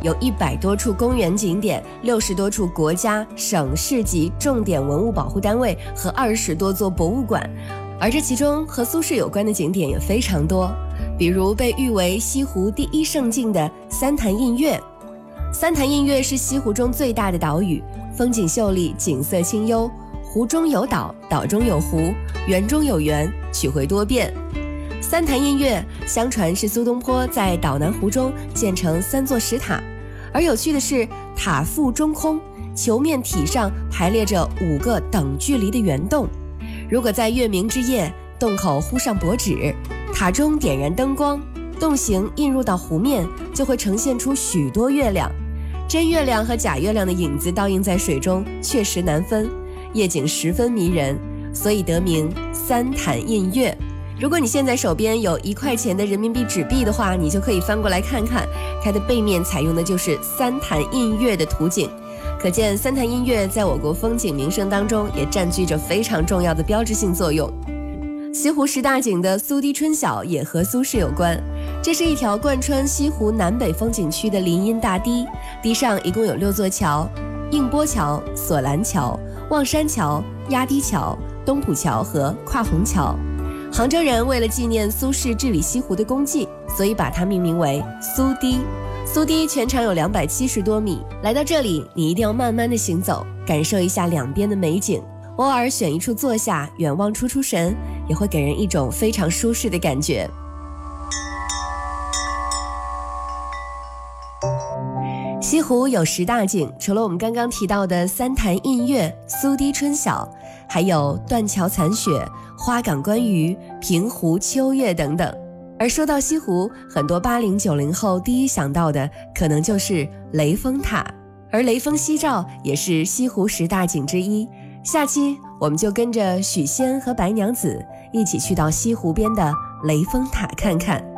有100多处公园景点，60多处国家、省市级重点文物保护单位和20多座博物馆。而这其中和苏轼有关的景点也非常多，比如被誉为西湖第一胜境的三潭印月。三潭印月是西湖中最大的岛屿，风景秀丽，景色清幽，湖中有岛，岛中有湖，园中有园，曲回多变。三潭印月相传是苏东坡在岛南湖中建成3座石塔，而有趣的是，塔腹中空，球面体上排列着5个等距离的圆洞。如果在月明之夜，洞口糊上薄纸，塔中点燃灯光，洞形映入到湖面，就会呈现出许多月亮。真月亮和假月亮的影子倒映在水中，确实难分，夜景十分迷人，所以得名三潭印月。如果你现在手边有1块钱的人民币纸币的话，你就可以翻过来看看，它的背面采用的就是三潭印月的图景。可见三潭印月在我国风景名胜当中也占据着非常重要的标志性作用。西湖10大景的苏堤春晓也和苏轼有关，这是一条贯穿西湖南北风景区的林荫大堤，堤上一共有6座桥：映波桥、索兰桥、望山桥、压堤桥、东浦桥和跨虹桥。杭州人为了纪念苏轼治理西湖的功绩，所以把它命名为苏堤。苏堤全长有270多米，来到这里你一定要慢慢的行走，感受一下两边的美景，偶尔选一处坐下远望出神，也会给人一种非常舒适的感觉。西湖有10大景，除了我们刚刚提到的三潭印月、苏堤春晓，还有断桥残雪、花港观鱼、平湖秋月等等。而说到西湖，很多80、90后第一想到的可能就是雷峰塔，而雷峰夕照也是西湖10大景之一。下期我们就跟着许仙和白娘子一起去到西湖边的雷峰塔看看。